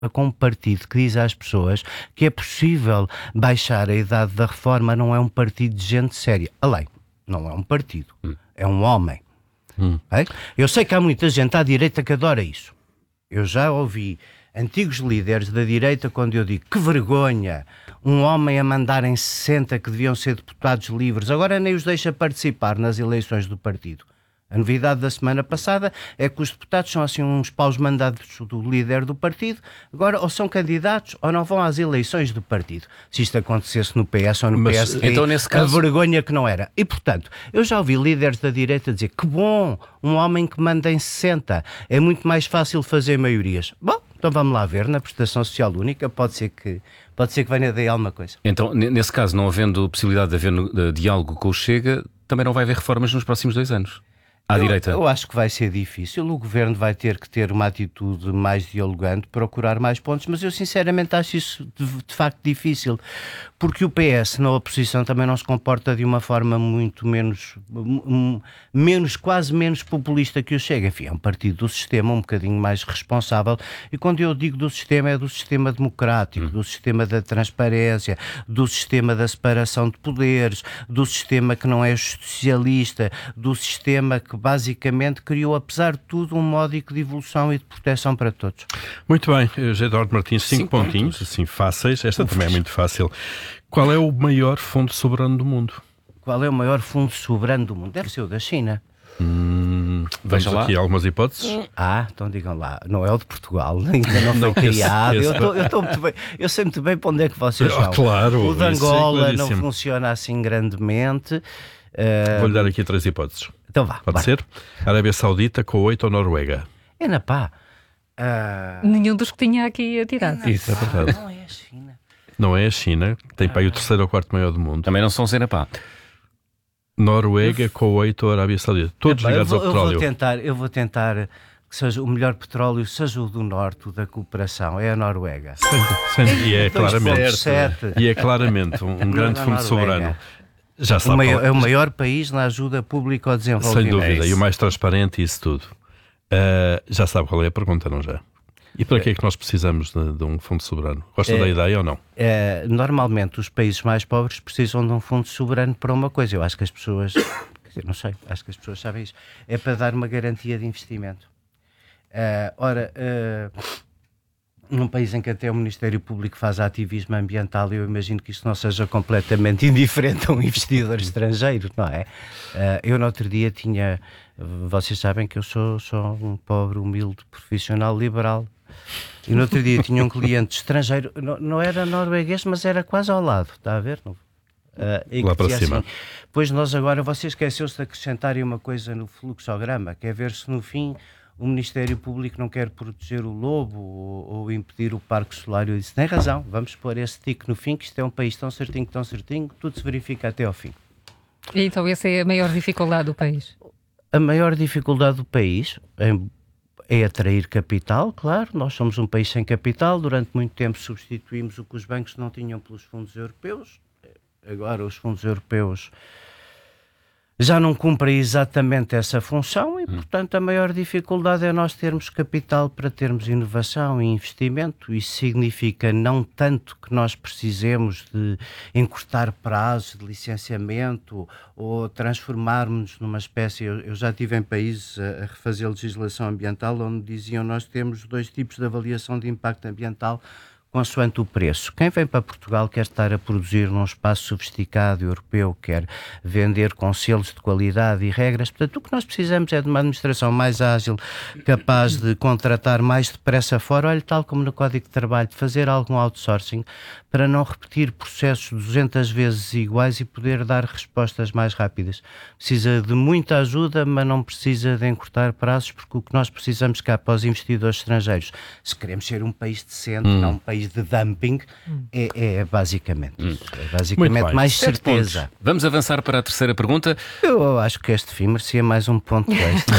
com um partido que diz às pessoas que é possível baixar a idade da reforma. Não é um partido de gente séria. Além, não é um partido, é um homem. Okay? Eu sei que há muita gente à direita que adora isso. Eu já ouvi antigos líderes da direita quando eu digo que vergonha, um homem a mandar em 60 que deviam ser deputados livres, agora nem os deixa participar nas eleições do partido. A novidade da semana passada é que os deputados são assim uns paus mandados do líder do partido, agora ou são candidatos ou não vão às eleições do partido. Se isto acontecesse no PS ou no PSD, então, nesse caso, a vergonha que não era. E, portanto, eu já ouvi líderes da direita dizer que bom, um homem que manda em 60, é muito mais fácil fazer maiorias. Bom, então vamos lá ver, na prestação social única, pode ser que venha daí alguma coisa. Então, nesse caso, não havendo possibilidade de haver diálogo com o Chega, também não vai haver reformas nos próximos 2 anos? À direita. Eu acho que vai ser difícil. O governo vai ter que ter uma atitude mais dialogante, procurar mais pontos, mas eu sinceramente acho isso de facto difícil, porque o PS na oposição também não se comporta de uma forma muito quase menos populista que o Chega. Enfim, é um partido do sistema, um bocadinho mais responsável, e quando eu digo do sistema, é do sistema democrático, do sistema da transparência, do sistema da separação de poderes, do sistema que não é justicialista, do sistema que basicamente criou, apesar de tudo, um módico de evolução e de proteção para todos. Muito bem, José Eduardo Martins, 5 pontinhos, assim fáceis. Esta também é muito fácil. Qual é o maior fundo soberano do mundo? Qual é o maior fundo soberano do mundo? Deve ser o da China. Veja lá aqui algumas hipóteses. Então digam lá. Não é o de Portugal, ainda não foi criado. Eu sei muito bem para onde é que vocês vão. Claro, o de Angola não funciona assim grandemente. Vou-lhe dar aqui 3 hipóteses. Então vá. Pode ser? Arábia Saudita, Kuwait ou Noruega? É na pá. Nenhum dos que tinha aqui atirado. Isso é verdade. Não é a China. Não é a China, tem para aí o 3º ou 4º maior do mundo. Também não são Cenapá. Noruega, Kuwait ou Arábia Saudita. Todos ligados ao petróleo. Eu vou tentar que seja o melhor petróleo, seja o do norte, o da cooperação. É a Noruega. E é claramente. 2,7. E é claramente um grande fundo soberano. Já sabe é o maior país na ajuda pública ao desenvolvimento. Sem dúvida, e o mais transparente e isso tudo. Já sabe qual é a pergunta, não já? E para que é que nós precisamos de um fundo soberano? Gosta da ideia ou não? Normalmente os países mais pobres precisam de um fundo soberano para uma coisa. Eu acho que as pessoas, não sei, acho que as pessoas sabem isso. É para dar uma garantia de investimento. Num país em que até o Ministério Público faz ativismo ambiental, eu imagino que isso não seja completamente indiferente a um investidor estrangeiro, não é? Eu no outro dia vocês sabem que eu sou um pobre, humilde profissional liberal, e no outro dia tinha um cliente estrangeiro, não era norueguês, mas era quase ao lado, está a ver? Lá para cima. Assim, pois nós agora, você esqueceu-se de acrescentarem uma coisa no fluxograma, que é ver se no fim o Ministério Público não quer proteger o lobo ou impedir o parque solar. Eu disse, tem razão, vamos pôr esse tique no fim, que isto é um país tão certinho, tudo se verifica até ao fim. E então essa é a maior dificuldade do país? A maior dificuldade do país é atrair capital, claro. Nós somos um país sem capital, durante muito tempo substituímos o que os bancos não tinham pelos fundos europeus. Agora os fundos europeus já não cumprem exatamente essa função e, portanto, a maior dificuldade é nós termos capital para termos inovação e investimento. Isso significa não tanto que nós precisemos de encurtar prazos de licenciamento ou transformarmos-nos numa espécie... Eu já estive em países a refazer legislação ambiental onde diziam nós temos 2 tipos de avaliação de impacto ambiental consoante o preço. Quem vem para Portugal quer estar a produzir num espaço sofisticado europeu, quer vender com selos de qualidade e regras. Portanto, o que nós precisamos é de uma administração mais ágil, capaz de contratar mais depressa fora, olha, tal como no Código de Trabalho, de fazer algum outsourcing para não repetir processos 200 vezes iguais e poder dar respostas mais rápidas. Precisa de muita ajuda, mas não precisa de encurtar prazos, porque o que nós precisamos cá para os investidores estrangeiros, se queremos ser um país decente, não um país de dumping, é basicamente isso. É basicamente mais certeza. Vamos avançar para a terceira pergunta. Eu acho que este fim merecia mais um ponto extra.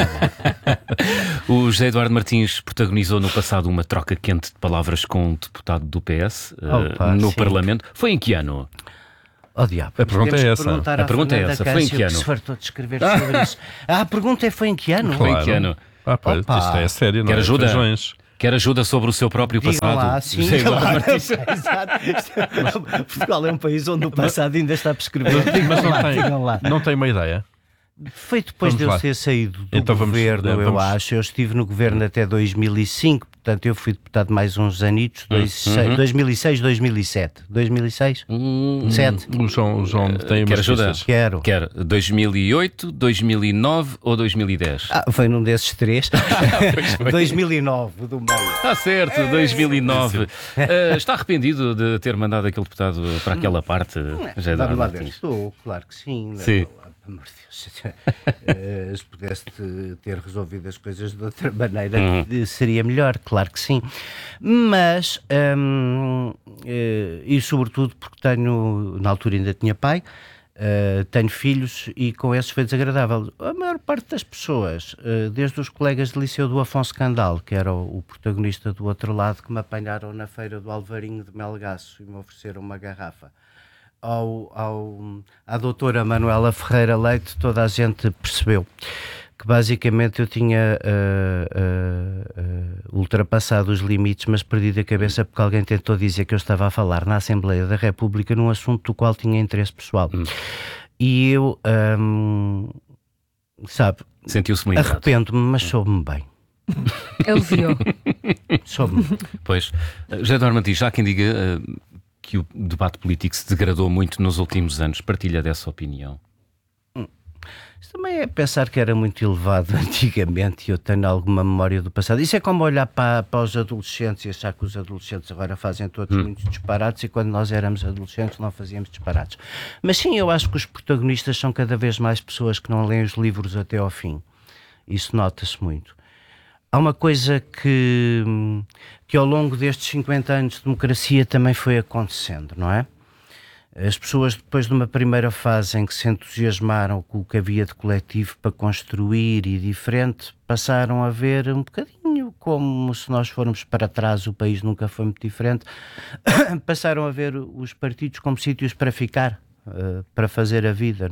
O José Eduardo Martins protagonizou no passado uma troca quente de palavras com um deputado do PS no sim. Parlamento. Foi em que ano? Oh, diabo. A pergunta é essa. A pergunta é essa. Foi em que ano? Se fartou de escrever sobre isso. A pergunta foi em que ano? Foi em que ano? Isto é sério, não Quer é? ajuda? Feijões. Quer ajuda sobre o seu próprio Digam passado? lá, sim, José Eduardo claro, Martins. exato. Portugal é um país onde o passado ainda está prescrito. Mas Digam lá. não tem uma ideia. Foi depois Vamos de eu lá. ter saído do Então governo, eu vamos- acho. Eu estive no governo até 2005, portanto eu fui deputado mais uns anitos, 2006, 2007. 2006? 7? O João tem Quer umas ajuda? pistas. Quero. Quer 2008, 2009 ou 2010? Foi num desses 3. 2009, do meio. Está certo, 2009. Está arrependido de ter mandado aquele deputado para aquela parte, José Eduardo Vamos lá ver. Martins? Estou, claro que sim. Sim. Pelo amor de Deus. Se pudesse ter resolvido as coisas de outra maneira, seria melhor, claro que sim. Mas, e sobretudo porque tenho, na altura ainda tinha pai, tenho filhos e com esses foi desagradável. A maior parte das pessoas, desde os colegas de liceu do Afonso Candal, que era o protagonista do outro lado, que me apanharam na feira do Alvarinho de Melgaço e me ofereceram uma garrafa, à doutora Manuela Ferreira Leite, toda a gente percebeu que basicamente eu tinha ultrapassado os limites, mas perdido a cabeça porque alguém tentou dizer que eu estava a falar na Assembleia da República num assunto do qual tinha interesse pessoal. E eu, sabe, Sentiu-se limitado. arrependo-me, mas soube-me bem. Aliviou. Soube-me. Pois, José Eduardo Martins, há quem diga que o debate político se degradou muito nos últimos anos. Partilha dessa opinião? Isso também é pensar que era muito elevado antigamente e eu tenho alguma memória do passado. Isso é como olhar para os adolescentes e achar que os adolescentes agora fazem todos muitos disparates e quando nós éramos adolescentes não fazíamos disparates. Mas sim, eu acho que os protagonistas são cada vez mais pessoas que não leem os livros até ao fim. Isso nota-se muito. Há uma coisa que ao longo destes 50 anos de democracia também foi acontecendo, não é? As pessoas, depois de uma primeira fase em que se entusiasmaram com o que havia de coletivo para construir e diferente, passaram a ver um bocadinho como se nós formos para trás, o país nunca foi muito diferente, passaram a ver os partidos como sítios para ficar. Para fazer a vida.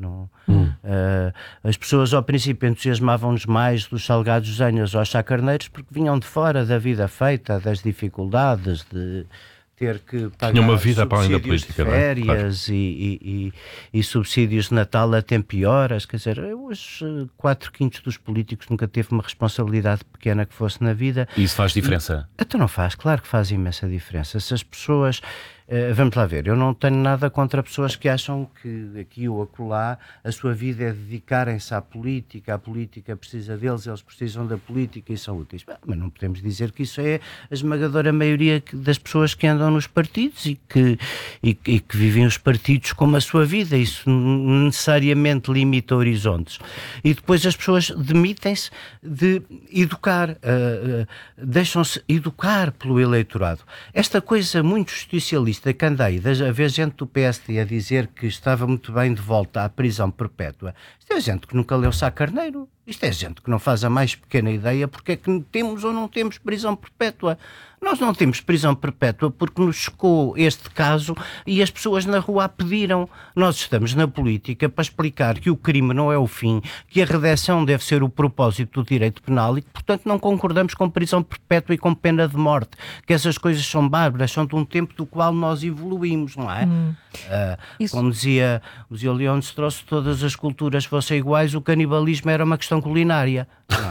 As pessoas ao princípio entusiasmavam-nos mais dos salgados zenhas aos chacarneiros porque vinham de fora da vida feita, das dificuldades de ter que pagar uma vida para além da subsídios política, de não é? férias e subsídios de Natal a tempo e horas. Quer dizer, os 4/5 dos políticos nunca teve uma responsabilidade pequena que fosse na vida. E isso faz diferença? Então não faz, claro que faz imensa diferença. Se as pessoas... vamos lá ver, eu não tenho nada contra pessoas que acham que aqui ou acolá a sua vida é dedicarem-se à política, a política precisa deles, eles precisam da política e são úteis. Mas não podemos dizer que isso é a esmagadora maioria das pessoas que andam nos partidos e que vivem os partidos como a sua vida. Isso necessariamente limita horizontes. E depois as pessoas demitem-se de educar, deixam-se educar pelo eleitorado. Esta coisa muito justicialista que andei a ver gente do PSD a dizer que estava muito bem de volta à prisão perpétua. Isto é gente que nunca leu Sá Carneiro. Isto é gente que não faz a mais pequena ideia porque é que temos ou não temos prisão perpétua. Nós não temos prisão perpétua porque nos chocou este caso e as pessoas na rua a pediram. Nós estamos na política para explicar que o crime não é o fim, que a redenção deve ser o propósito do direito penal e que, portanto, não concordamos com prisão perpétua e com pena de morte. Que essas coisas são bárbaras, são de um tempo do qual nós evoluímos, não é? Como dizia o Leone, se trouxe todas as culturas fossem iguais, o canibalismo era uma questão culinária.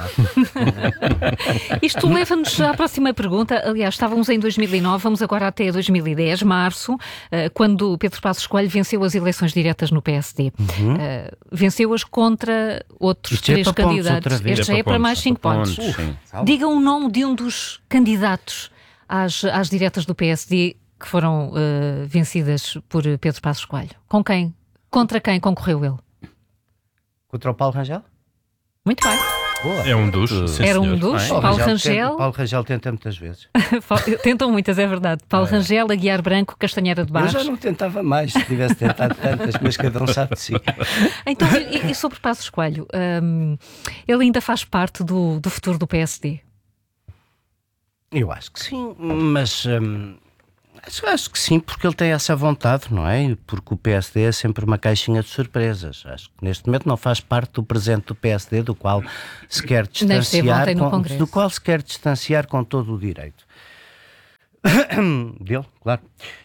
Isto leva-nos à próxima pergunta. Aliás, estávamos em 2009, vamos agora até 2010, março, quando Pedro Passos Coelho venceu as eleições diretas no PSD. Venceu-as contra outros 3 candidatos. Este já é para mais 5 pontos. Diga o nome de um dos candidatos às diretas do PSD que foram vencidas por Pedro Passos Coelho. Com quem? Contra quem concorreu ele? Contra o Paulo Rangel? Muito bem. Boa. É um dos. Sim, Era um senhor. dos. Paulo Rangel. Paulo Rangel tenta muitas vezes. Tentam muitas, é verdade. Paulo Rangel, Aguiar Branco, Castanheira de Barros. Eu já não tentava mais, se tivesse tentado tantas, mas cada um sabe de si. Então, e sobre Passos Coelho? Ele ainda faz parte do futuro do PSD? Eu acho que sim, mas Acho que sim, porque ele tem essa vontade, não é? Porque o PSD é sempre uma caixinha de surpresas. Acho que neste momento não faz parte do presente do PSD, do qual se quer distanciar com todo o direito. Dele, claro.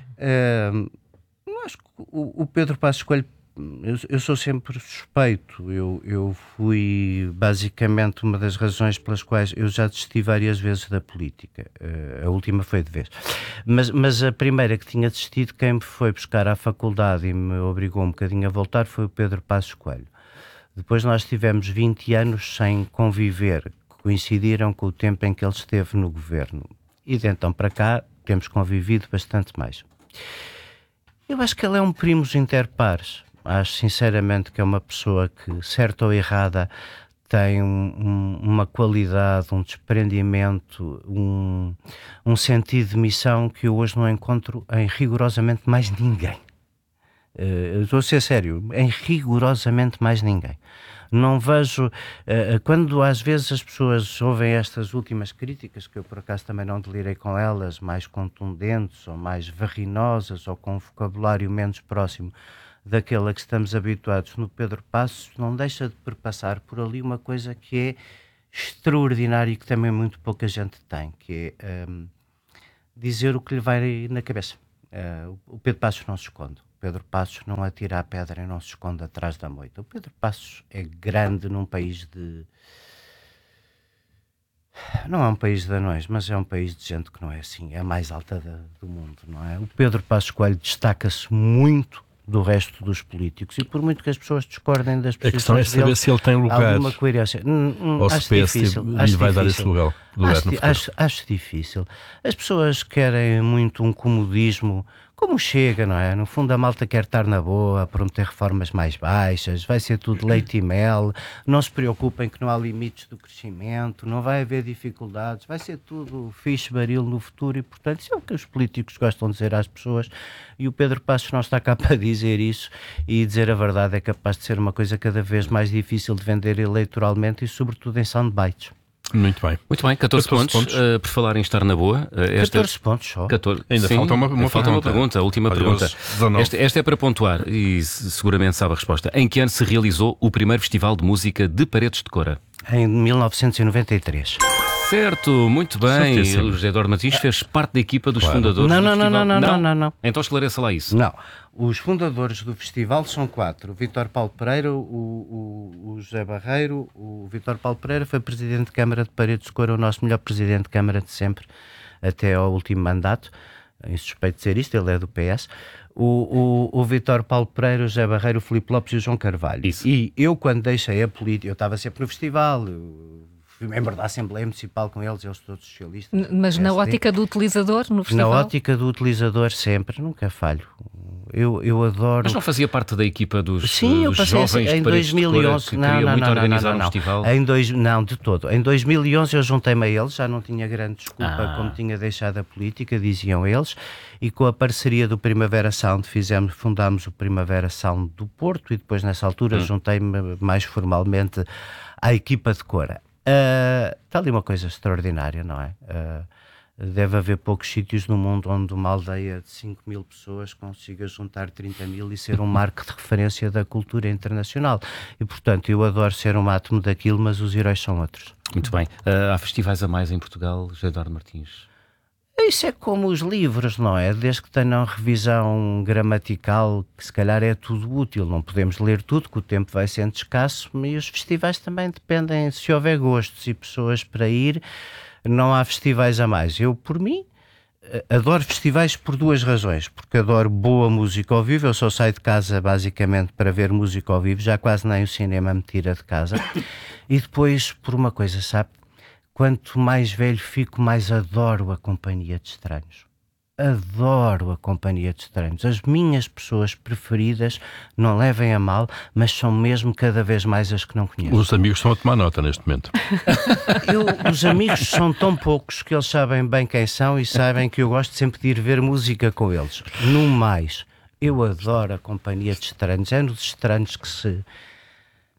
Acho que o Pedro Passos Coelho, eu sou sempre suspeito. Eu fui basicamente uma das razões pelas quais eu já desisti várias vezes da política. A última foi de vez. Mas a primeira que tinha desistido, quem me foi buscar à faculdade e me obrigou um bocadinho a voltar, foi o Pedro Passos Coelho. Depois nós tivemos 20 anos sem conviver, que coincidiram com o tempo em que ele esteve no governo. E de então para cá temos convivido bastante mais. Eu acho que ele é um primus inter pares. Acho sinceramente que é uma pessoa que, certa ou errada, tem uma qualidade, um desprendimento, um sentido de missão que eu hoje não encontro em rigorosamente mais ninguém. Eu estou a ser sério, em rigorosamente mais ninguém. Não vejo, quando às vezes as pessoas ouvem estas últimas críticas, que eu por acaso também não delirei com elas, mais contundentes ou mais varrinosas ou com um vocabulário menos próximo daquele a que estamos habituados no Pedro Passos, não deixa de perpassar por ali uma coisa que é extraordinária e que também muito pouca gente tem, que é dizer o que lhe vai na cabeça. O Pedro Passos não se esconde. O Pedro Passos não atira a pedra e não se esconde atrás da moita. O Pedro Passos é grande num país de... Não é um país de anões, mas é um país de gente que não é assim. É a mais alta do mundo, não é? O Pedro Passos Coelho destaca-se muito do resto dos políticos e por muito que as pessoas discordem das posições a questão é saber dele, se ele tem lugar alguma coerência. ou se o PS lhe vai dar esse lugar. Acho difícil. As pessoas querem muito um comodismo, como chega, não é? No fundo a malta quer estar na boa, prometer reformas mais baixas, vai ser tudo leite e mel, não se preocupem que não há limites do crescimento, não vai haver dificuldades, vai ser tudo fixe baril no futuro e, portanto, isso é o que os políticos gostam de dizer às pessoas e o Pedro Passos não está cá para dizer isso e dizer a verdade é capaz de ser uma coisa cada vez mais difícil de vender eleitoralmente e, sobretudo, em soundbites. Muito bem. Muito bem, 14 pontos. Por falar em estar na boa. 14 pontos só. 14. Ainda sim, falta uma pergunta. A última pergunta. Esta é para pontuar e seguramente sabe a resposta. Em que ano se realizou o primeiro Festival de Música de Paredes de Coura? Em 1993. Certo, muito bem. Certíssimo. O José Eduardo Martins fez parte da equipa dos fundadores do festival. Não. Então esclareça lá isso. Não. Os fundadores do festival são 4. O Vítor Paulo Pereira, o José Barreiro. O Vítor Paulo Pereira foi presidente de Câmara de Paredes de Coura, o nosso melhor presidente de Câmara de sempre, até ao último mandato. Insuspeito de dizer isto, ele é do PS. O Vítor Paulo Pereira, o José Barreiro, o Filipe Lopes e o João Carvalho. Isso. E eu, quando deixei a política, eu estava sempre no festival, fui membro da Assembleia Municipal com eles todos socialistas. Mas na ótica do utilizador, no festival? Na ótica do utilizador sempre, nunca falho. Eu adoro... Mas não fazia parte da equipa dos jovens em 2011. Não, de todo. Em 2011 eu juntei-me a eles, já não tinha grande desculpa como tinha deixado a política, diziam eles, e com a parceria do Primavera Sound fundámos o Primavera Sound do Porto e depois nessa altura juntei-me mais formalmente à equipa de Coura. Está ali uma coisa extraordinária, não é? Deve haver poucos sítios no mundo onde uma aldeia de 5 mil pessoas consiga juntar 30 mil e ser um marco de referência da cultura internacional. E, portanto, eu adoro ser um átomo daquilo, mas os heróis são outros. Muito bem. Há festivais a mais em Portugal, José Eduardo Martins? Isso é como os livros, não é? Desde que tenham revisão gramatical, que se calhar é tudo útil. Não podemos ler tudo, que o tempo vai sendo escasso, e os festivais também dependem, se houver gostos e pessoas para ir, não há festivais a mais. Eu, por mim, adoro festivais por duas razões. Porque adoro boa música ao vivo, eu só saio de casa basicamente para ver música ao vivo, já quase nem o cinema me tira de casa. E depois, por uma coisa, sabe? Quanto mais velho fico, mais adoro a companhia de estranhos. Adoro a companhia de estranhos. As minhas pessoas preferidas, não levem a mal, mas são mesmo cada vez mais as que não conheço. Os amigos estão a tomar nota neste momento. Os amigos são tão poucos que eles sabem bem quem são e sabem que eu gosto sempre de ir ver música com eles. No mais, eu adoro a companhia de estranhos. É nos estranhos que se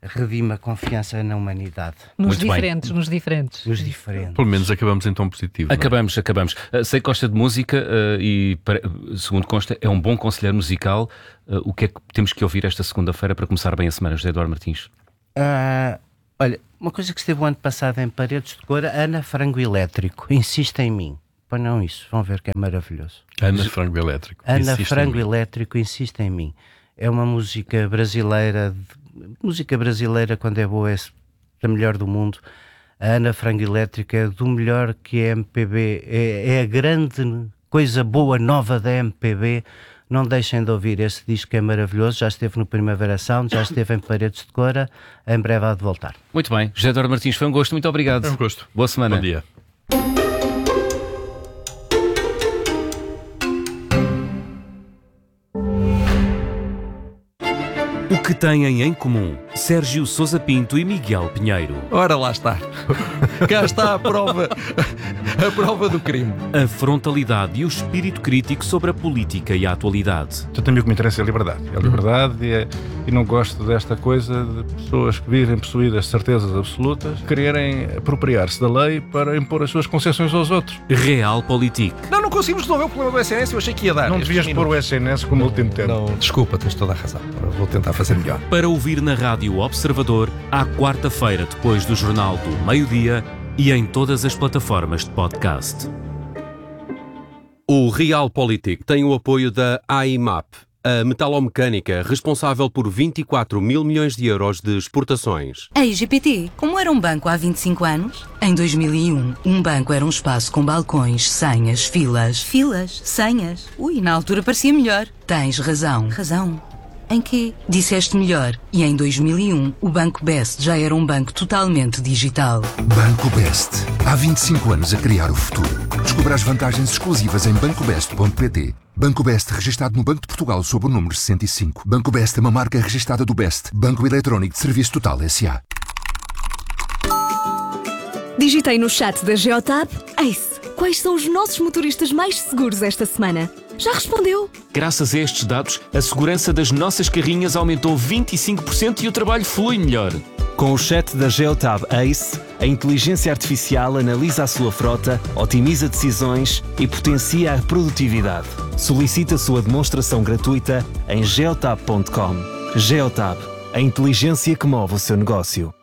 redima a confiança na humanidade. Nos Muito bem. diferentes. Os diferentes. Pelo menos acabamos em tom positivo. não é? Acabamos. Sei que gosta de música e, segundo consta, é um bom conselheiro musical. O que é que temos que ouvir esta segunda-feira para começar bem a semana, José Eduardo Martins? Olha, uma coisa que esteve o ano passado em Paredes de Cor, Ana Frango Elétrico, Insiste em Mim. Ponham isso, vão ver que é maravilhoso. Ana Frango Elétrico. Ana Insiste em Frango mim. Elétrico, Insiste em Mim. É uma música brasileira. Música brasileira, quando é boa, é a melhor do mundo. A Ana Frango Elétrico é do melhor que é MPB. É a grande coisa boa, nova da MPB. Não deixem de ouvir esse disco que é maravilhoso. Já esteve no Primavera Sound, já esteve em Paredes de Cora. Em breve há de voltar. Muito bem. José Eduardo Martins, foi um gosto. Muito obrigado. É um gosto. Boa semana. Bom dia. O que têm em comum Sérgio Sousa Pinto e Miguel Pinheiro? Ora, lá está. Cá está a prova do crime. A frontalidade e o espírito crítico sobre a política e a atualidade. Portanto, a mim o que me interessa é a liberdade. É a liberdade e não gosto desta coisa de pessoas que vivem possuídas de certezas absolutas quererem apropriar-se da lei para impor as suas concessões aos outros. Realpolitik. Não conseguimos resolver o problema do SNS, eu achei que ia dar. Não devias pôr o SNS como último termo. Não, desculpa, tens toda a razão. Vou tentar fazer melhor. Para ouvir na Rádio Observador, à quarta-feira depois do Jornal do Meio-Dia e em todas as plataformas de podcast. O Realpolitik tem o apoio da AIMAP, a metalomecânica responsável por 24 mil milhões de euros de exportações. A IGPT, como era um banco há 25 anos? Em 2001, um banco era um espaço com balcões, senhas, filas. Filas? Senhas? Ui, na altura parecia melhor. Tens razão. Razão? Em quê? Disseste melhor. E em 2001, o Banco Best já era um banco totalmente digital. Banco Best. Há 25 anos a criar o futuro. Descubra as vantagens exclusivas em bancobest.pt. Banco Best, registado no Banco de Portugal sob o número 65. Banco Best é uma marca registada do Best. Banco Eletrónico de Serviço Total S.A. Digitei no chat da Geotab. Ace, quais são os nossos motoristas mais seguros esta semana? Já respondeu? Graças a estes dados, a segurança das nossas carrinhas aumentou 25% e o trabalho flui melhor. Com o chat da Geotab Ace, a inteligência artificial analisa a sua frota, otimiza decisões e potencia a produtividade. Solicite a sua demonstração gratuita em geotab.com. Geotab, a inteligência que move o seu negócio.